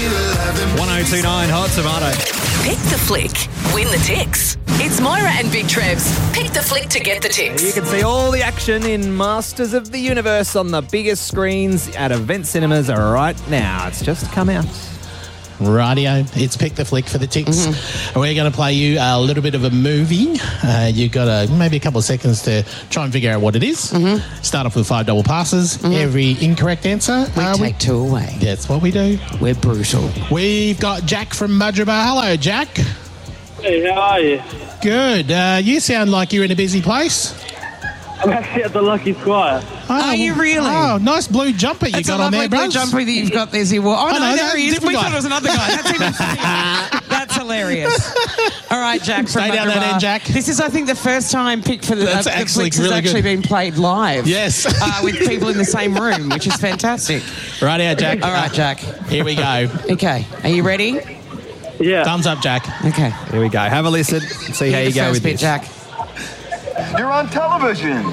1029 Hot Tomato. Pick the flick. Win the ticks. It's Moira and Big Trev's Pick the Flick to get the ticks. You can see all the action in Masters of the Universe on the biggest screens at Event Cinemas right now. It's just come out. Radio, it's Pick the Flick for the ticks. We're going to play you a little bit of a movie. You've got maybe a couple of seconds to try and figure out what it is. Start off with 5 double passes. Every incorrect answer, We take 2 away. that's what we do. We're brutal. We've got Jack from Mudgeeraba. Hello, Jack. Hey, how are you? Good. You sound like you're in a busy place. I'm actually at the Lucky Squire. Are you really? Oh, nice blue jumper you That's got a on lovely there, bro. blue jumper that you've got there. Oh, no, no, there he is. different We guy. thought it was another guy. That's even funnier. That's hilarious. All right, Jack from Stay down that Mudgeeraba. end, Jack. This is, I think, the first time Pick for the That's the actually Flicks really has actually good. been played live. Yes. With people in the same room, which is fantastic. Right out, Jack. All right, Jack. Here we go. Okay. Are you ready? Yeah. Thumbs up, Jack. Okay. Here we go. Have a listen. See how you The go first with bit, this. Jack. You're on television.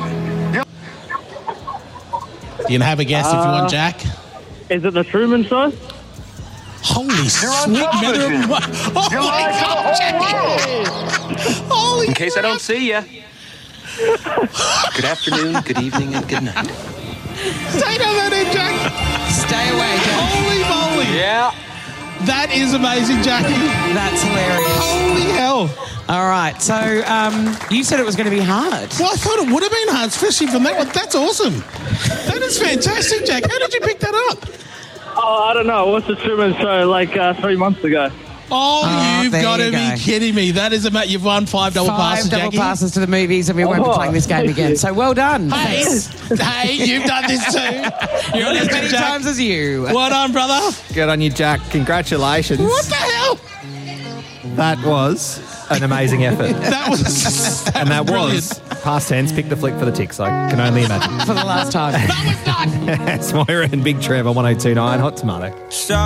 You can have a guess if you want, Jack. Is it the Truman Show? Holy You're on sweet mother television. of... Oh, You're my live to God, the Jackie. whole world. Holy In case I don't see you. Good afternoon, good evening, and good night. Stay down that end, Jack. Stay away, Jack. Holy moly. Yeah. That is amazing, Jackie. That's hilarious. Holy hell. All right. So you said it was going to be hard. Well, I thought it would have been hard, especially from that one. That's awesome. That is fantastic, Jack. How did you pick that up? Oh, I don't know. What's the Truman Show like 3 months ago? Oh, you've there got to you be go. kidding me. That is amazing. You've won 5 double passes, double Jackie. passes to the movies, and we won't be playing this game thank again. you. So well done. Hey, hey, you've done this too. You're As listening, many Jack. times as you. Well done, brother. Good on you, Jack. Congratulations. What the hell? That was an amazing effort. That was... And that brilliant. was past tense. Pick the flick for the ticks. I can only imagine. For the last time. It's Moira and Big Trev on 1029 Hot Tomato.